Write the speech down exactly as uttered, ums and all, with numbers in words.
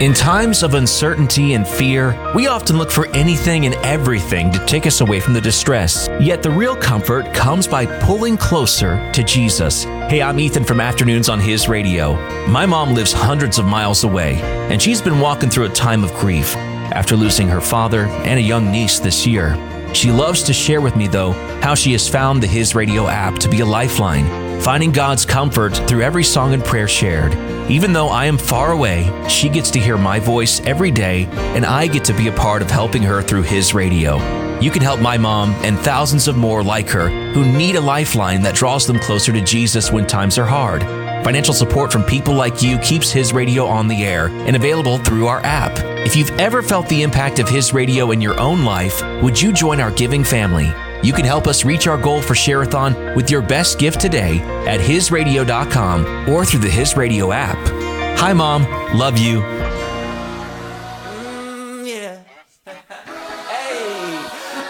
In times of uncertainty and fear, we often look for anything and everything to take us away from the distress. Yet the real comfort comes by pulling closer to Jesus. Hey, I'm Ethan from Afternoons on His Radio. My mom lives hundreds of miles away, and she's been walking through a time of grief after losing her father and a young niece this year. She loves to share with me, though, how she has found the His Radio app to be a lifeline, finding God's comfort through every song and prayer shared. Even though I am far away, she gets to hear my voice every day, and I get to be a part of helping her through His Radio. You can help my mom and thousands of more like her who need a lifeline that draws them closer to Jesus when times are hard. Financial support from people like you keeps His Radio on the air and available through our app. If you've ever felt the impact of His Radio in your own life, would you join our giving family? You can help us reach our goal for Share-a-thon with your best gift today at his radio dot com or through the His Radio app. Hi, Mom. Love you. Mm, yeah.